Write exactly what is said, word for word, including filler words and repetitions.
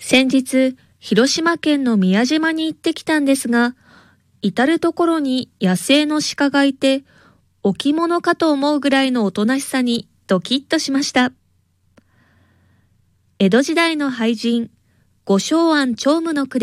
先日、広島県の宮島に行ってきたんですが、至るところに野生の鹿がいて、置物かと思うぐらいのおとなしさにドキッとしました。江戸時代の俳人、呉承庵長夢の句